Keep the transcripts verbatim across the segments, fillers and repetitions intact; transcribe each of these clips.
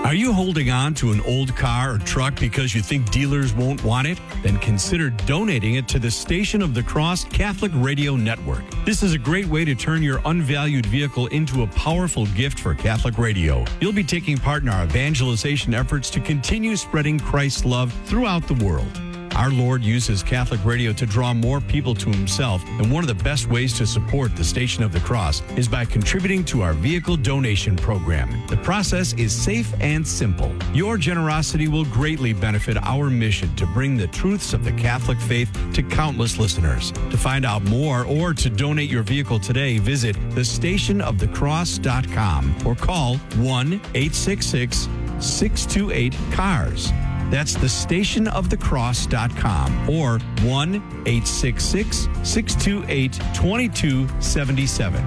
Are you holding on to an old car or truck because you think dealers won't want it? Then consider donating it to the Station of the Cross Catholic Radio Network. This is a great way to turn your unvalued vehicle into a powerful gift for Catholic radio. You'll be taking part in our evangelization efforts to continue spreading Christ's love throughout the world. Our Lord uses Catholic radio to draw more people to himself, and one of the best ways to support the Station of the Cross is by contributing to our vehicle donation program. The process is safe and simple. Your generosity will greatly benefit our mission to bring the truths of the Catholic faith to countless listeners. To find out more or to donate your vehicle today, visit the station of the cross dot com or call one eight six six, six two eight, C A R S. That's the station of the cross dot com or one eight six six, six two eight, two two seven seven.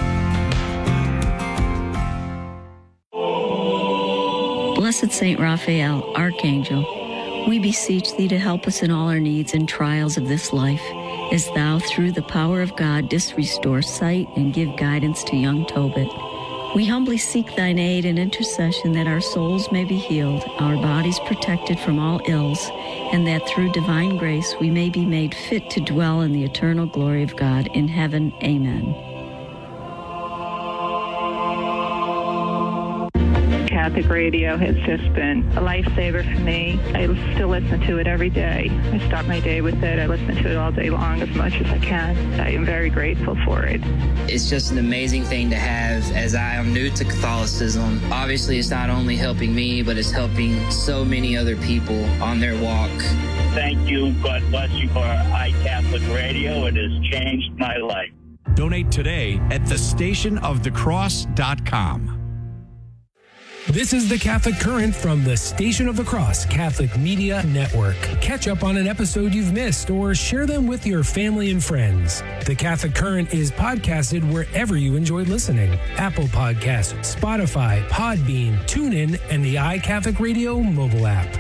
Blessed Saint Raphael, Archangel, we beseech thee to help us in all our needs and trials of this life, as thou, through the power of God, didst restore sight and give guidance to young Tobit. We humbly seek thine aid and intercession that our souls may be healed, our bodies protected from all ills, and that through divine grace we may be made fit to dwell in the eternal glory of God in heaven. Amen. Catholic radio has just been a lifesaver for me. I still listen to it every day. I start my day with it. I listen to it all day long as much as I can. I am very grateful for it. It's just an amazing thing to have, as I am new to Catholicism. Obviously, it's not only helping me, but it's helping so many other people on their walk. Thank you. God bless you for iCatholic Radio. It has changed my life. Donate today at the station of the cross dot com. This is the Catholic Current from the Station of the Cross Catholic Media Network. Catch up on an episode you've missed or share them with your family and friends. The Catholic Current is podcasted wherever you enjoy listening. Apple Podcasts, Spotify, Podbean, TuneIn, and the iCatholic Radio mobile app.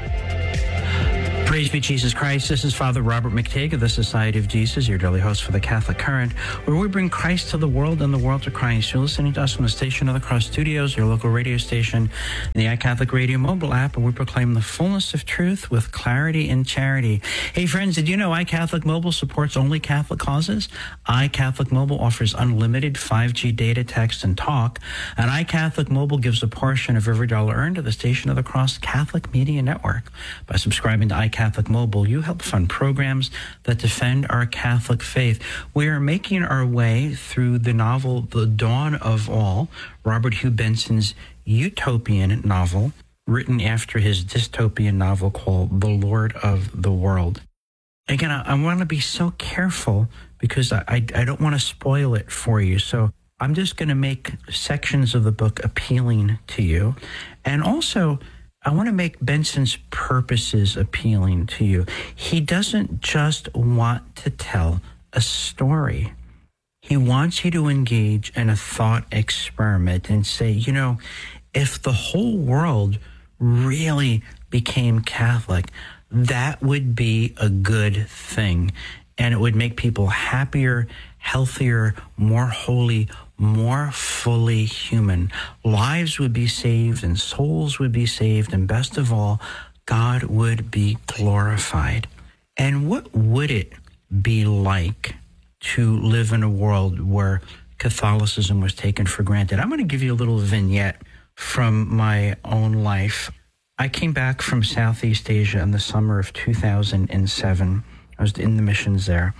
Praise be Jesus Christ. This is Father Robert McTague of the Society of Jesus, your daily host for the Catholic Current, where we bring Christ to the world and the world to Christ. You're listening to us from the Station of the Cross Studios, your local radio station, and the iCatholic Radio mobile app, where we proclaim the fullness of truth with clarity and charity. Hey, friends, did you know iCatholic Mobile supports only Catholic causes? iCatholic Mobile offers unlimited five G data, text, and talk, and iCatholic Mobile gives a portion of every dollar earned to the Station of the Cross Catholic Media Network. By subscribing to iCatholic Catholic Mobile, you help fund programs that defend our Catholic faith. We are making our way through the novel The Dawn of All, Robert Hugh Benson's utopian novel, written after his dystopian novel called The Lord of the World. Again, I, I want to be so careful because I, I, I don't want to spoil it for you. So I'm just going to make sections of the book appealing to you. And also, I want to make Benson's purposes appealing to you. He doesn't just want to tell a story. He wants you to engage in a thought experiment and say, you know, if the whole world really became Catholic, that would be a good thing. And it would make people happier, healthier, more holy, more fully human. Lives would be saved and souls would be saved. And best of all, God would be glorified. And what would it be like to live in a world where Catholicism was taken for granted? I'm going to give you a little vignette from my own life. I came back from Southeast Asia in the summer of two thousand seven. I was in the missions there.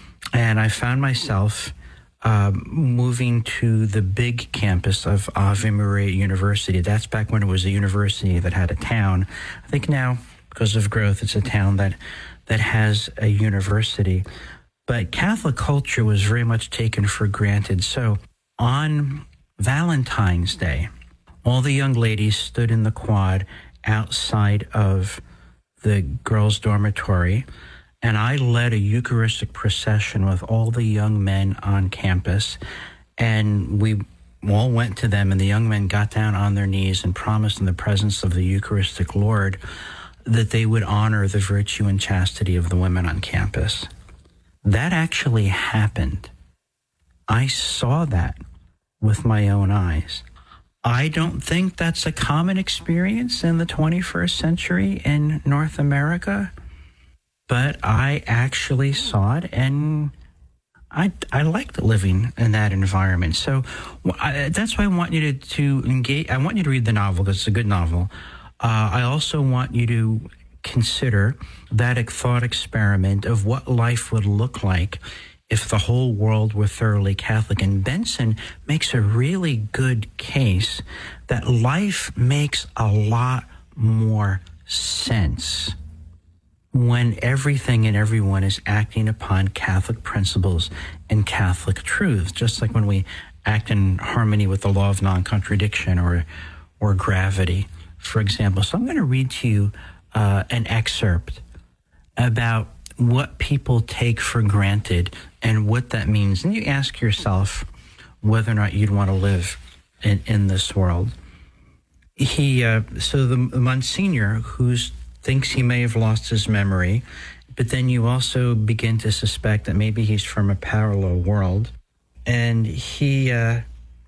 And I found myself Uh, moving to the big campus of Ave Maria University. That's back when it was a university that had a town. I think now, because of growth, it's a town that that has a university. But Catholic culture was very much taken for granted. So on Valentine's Day, all the young ladies stood in the quad outside of the girls' dormitory, and I led a Eucharistic procession with all the young men on campus. And we all went to them, and the young men got down on their knees and promised in the presence of the Eucharistic Lord that they would honor the virtue and chastity of the women on campus. That actually happened. I saw that with my own eyes. I don't think that's a common experience in the twenty-first century in North America, but I actually saw it, and I, I liked living in that environment. So I, that's why I want you to, to engage. I want you to read the novel, because it's a good novel. Uh, I also want you to consider that thought experiment of what life would look like if the whole world were thoroughly Catholic. And Benson makes a really good case that life makes a lot more sense when everything and everyone is acting upon Catholic principles and Catholic truths, just like when we act in harmony with the law of non-contradiction or, or gravity, for example. So I'm going to read to you uh, an excerpt about what people take for granted and what that means. And you ask yourself whether or not you'd want to live in, in this world. He, uh, so the Monsignor, who thinks he may have lost his memory, but then you also begin to suspect that maybe he's from a parallel world. And he, uh,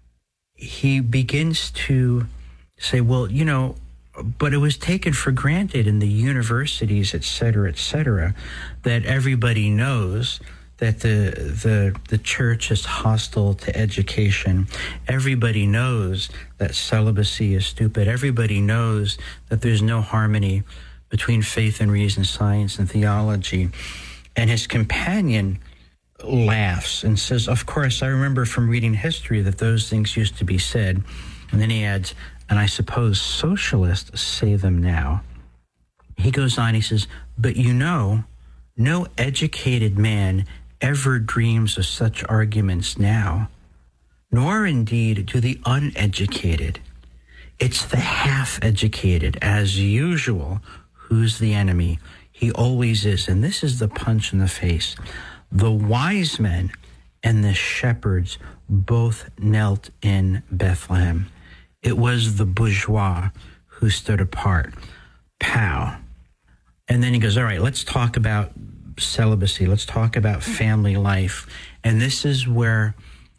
he begins to say, well, you know, but it was taken for granted in the universities, et cetera, et cetera, that everybody knows that the the the church is hostile to education. Everybody knows that celibacy is stupid. Everybody knows that there's no harmony between faith and reason, science and theology. And his companion laughs and says, of course, I remember from reading history that those things used to be said. And then he adds, and I suppose socialists say them now. He goes on, he says, but you know, no educated man ever dreams of such arguments now, nor indeed do the uneducated. It's the half-educated, as usual, who's the enemy. He always is, and this is the punch in the face. The wise men and the shepherds both knelt in Bethlehem. It was the bourgeois who stood apart. Pow. And then he goes, all right, let's talk about celibacy. Let's talk about family life. And this is where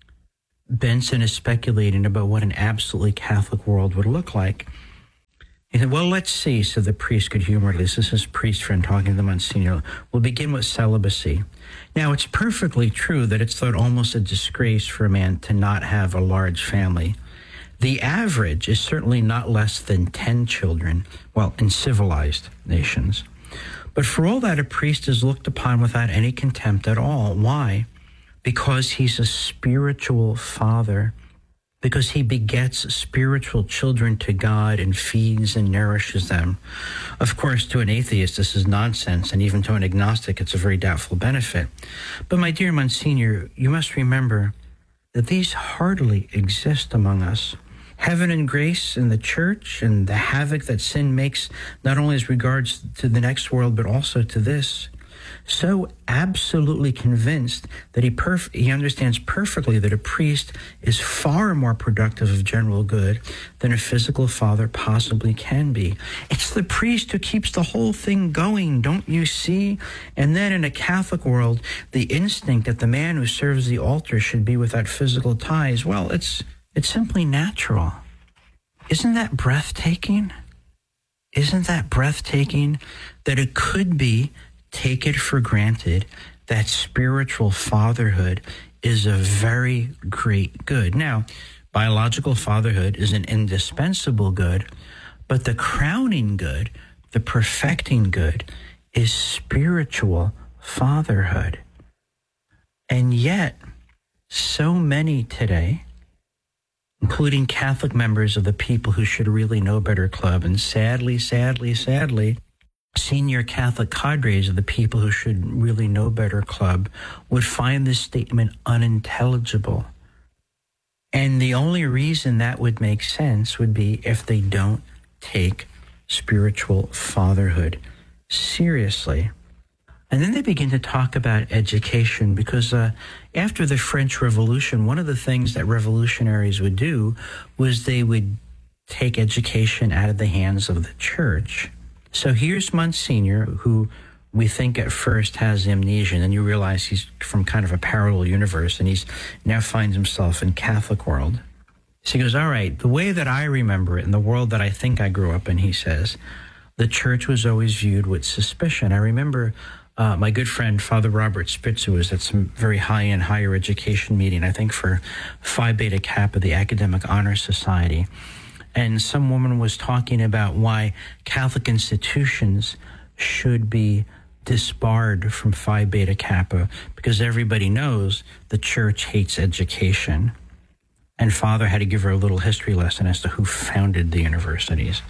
Benson is speculating about what an absolutely Catholic world would look like. He said, well, let's see, said the priest good humoredly. This is his priest friend talking to the Monsignor. We'll begin with celibacy. Now, it's perfectly true that it's thought almost a disgrace for a man to not have a large family. The average is certainly not less than ten children, well, in civilized nations. But for all that, a priest is looked upon without any contempt at all. Why? Because he's a spiritual father, because he begets spiritual children to God and feeds and nourishes them. Of course, to an atheist, this is nonsense, and even to an agnostic, it's a very doubtful benefit. But my dear Monsignor, you must remember that these hardly exist among us. Heaven and grace and the church and the havoc that sin makes, not only as regards to the next world, but also to this. So absolutely convinced that he perf- he understands perfectly that a priest is far more productive of general good than a physical father possibly can be. It's the priest who keeps the whole thing going, don't you see? And then in a Catholic world, the instinct that the man who serves the altar should be without physical ties, well, it's it's simply natural. Isn't that breathtaking? Isn't that breathtaking that it could be, take it for granted, that spiritual fatherhood is a very great good. Now, biological fatherhood is an indispensable good, but the crowning good, the perfecting good, is spiritual fatherhood. And yet, so many today, including Catholic members of the People Who Should Really Know Better Club, and sadly, sadly, sadly, senior Catholic cadres of the People Who Should Really Know Better Club, would find this statement unintelligible. And the only reason that would make sense would be if they don't take spiritual fatherhood seriously. And then they begin to talk about education, because uh, after the French Revolution, one of the things that revolutionaries would do was they would take education out of the hands of the church. So here's Monsignor, who we think at first has amnesia, and then you realize he's from kind of a parallel universe, and he's now finds himself in Catholic world. So he goes, all right, the way that I remember it in the world that I think I grew up in, he says, the church was always viewed with suspicion. I remember uh, my good friend, Father Robert Spitzer, was at some very high-end higher education meeting, I think for Phi Beta Kappa, the Academic Honor Society. And some woman was talking about why Catholic institutions should be disbarred from Phi Beta Kappa, because everybody knows the church hates education. And Father had to give her a little history lesson as to who founded the universities.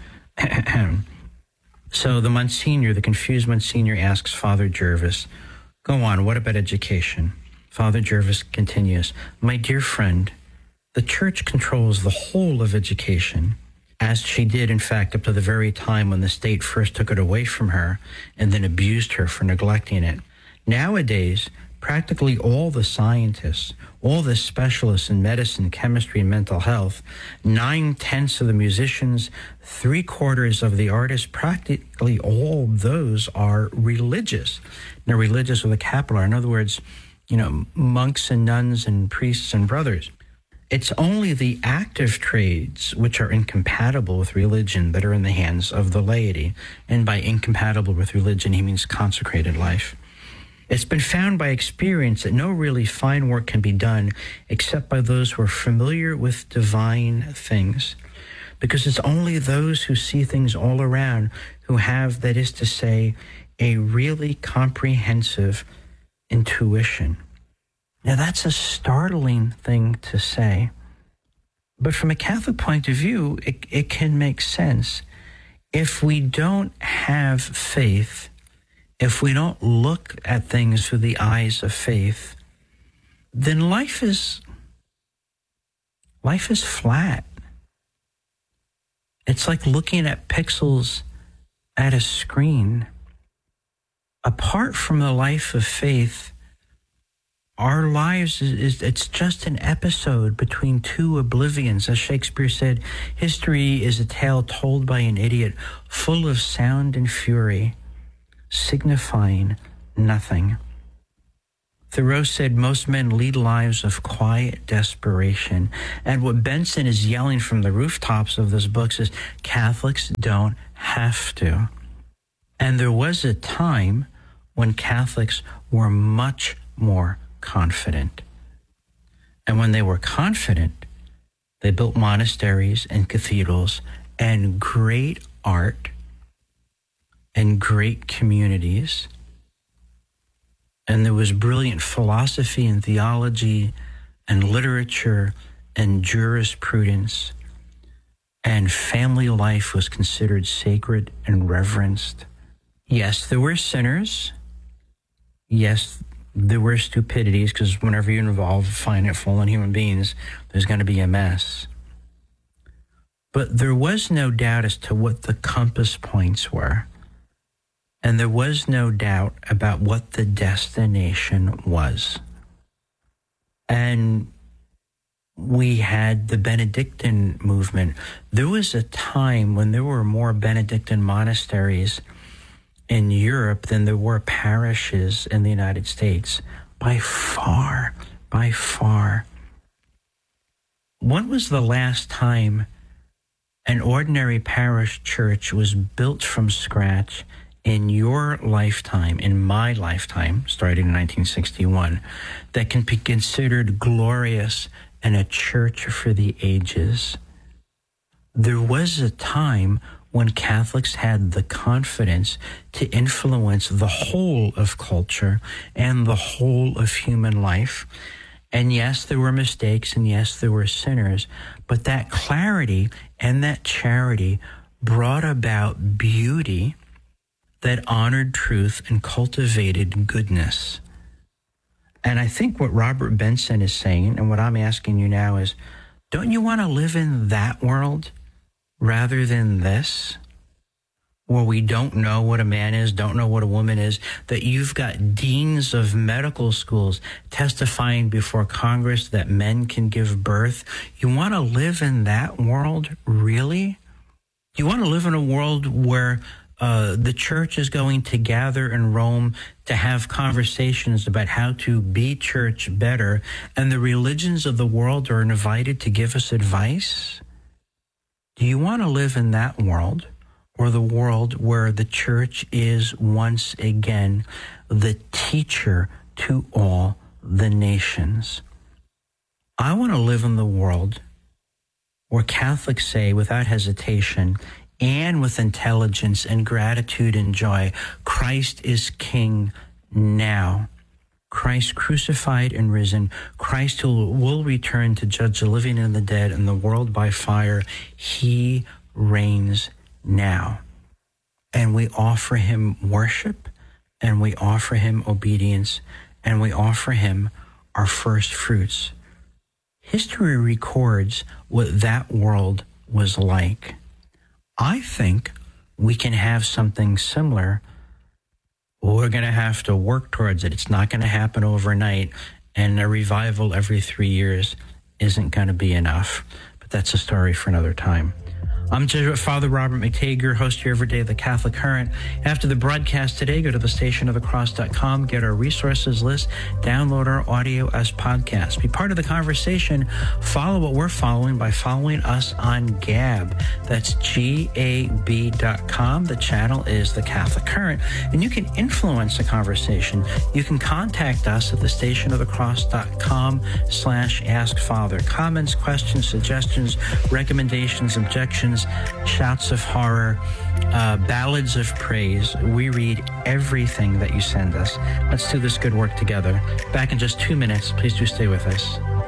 So the Monsignor, the confused Monsignor, asks Father Jervis, go on, what about education? Father Jervis continues, my dear friend, the church controls the whole of education, as she did, in fact, up to the very time when the state first took it away from her and then abused her for neglecting it. Nowadays, practically all the scientists, all the specialists in medicine, chemistry, and mental health, nine-tenths of the musicians, three-quarters of the artists, practically all those are religious. Now, religious with a capital R. In other words, you know, monks and nuns and priests and brothers. It's only the active trades which are incompatible with religion that are in the hands of the laity. And by incompatible with religion, he means consecrated life. It's been found by experience that no really fine work can be done except by those who are familiar with divine things, because it's only those who see things all around who have, that is to say, a really comprehensive intuition. Now, that's a startling thing to say, but from a Catholic point of view, it, it can make sense. If we don't have faith, if we don't look at things through the eyes of faith, then life is life is flat. It's like looking at pixels at a screen. Apart from the life of faith, our lives is, is it's just an episode between two oblivions. As Shakespeare said, history is a tale told by an idiot, full of sound and fury, signifying nothing. Thoreau said most men lead lives of quiet desperation. And what Benson is yelling from the rooftops of this book is Catholics don't have to. And there was a time when Catholics were much more confident. And when they were confident, they built monasteries and cathedrals and great art and great communities. And there was brilliant philosophy and theology and literature and jurisprudence. And family life was considered sacred and reverenced. Yes, there were sinners. Yes, there were stupidities, because whenever you involve finite, fallen human beings, there's going to be a mess. But there was no doubt as to what the compass points were. And there was no doubt about what the destination was. And we had the Benedictine movement. There was a time when there were more Benedictine monasteries in Europe than there were parishes in the United States. By far, by far. When was the last time an ordinary parish church was built from scratch in your lifetime, in my lifetime, starting in nineteen sixty-one, that can be considered glorious and a church for the ages? There was a time when Catholics had the confidence to influence the whole of culture and the whole of human life. And yes, there were mistakes, and yes, there were sinners, but that clarity and that charity brought about beauty that honored truth and cultivated goodness. And I think what Robert Benson is saying, and what I'm asking you now is, don't you want to live in that world rather than this, where we don't know what a man is, don't know what a woman is, that you've got deans of medical schools testifying before Congress that men can give birth? You want to live in that world, really? You want to live in a world where uh, the church is going to gather in Rome to have conversations about how to be church better, and the religions of the world are invited to give us advice? Do you want to live in that world, or the world where the church is once again the teacher to all the nations? I want to live in the world where Catholics say without hesitation and with intelligence and gratitude and joy, Christ is King now. Christ crucified and risen. Christ who will return to judge the living and the dead and the world by fire. He reigns now. And we offer him worship, and we offer him obedience, and we offer him our first fruits. History records what that world was like. I think we can have something similar. We're going to have to work towards it. It's not going to happen overnight, and a revival every three years isn't going to be enough. But that's a story for another time. I'm Jesuit Father Robert McTague, your host here every day of the Catholic Current. After the broadcast today, go to the station of the cross dot com, get our resources list, download our audio as podcasts. Be part of the conversation. Follow what we're following by following us on Gab. That's G A B dot com. The channel is the Catholic Current, and you can influence the conversation. You can contact us at the station of the cross dot com slash ask father. Comments, questions, suggestions, recommendations, objections, shouts of horror, uh, ballads of praise. We read everything that you send us. Let's do this good work together. Back in just two minutes. Please do stay with us.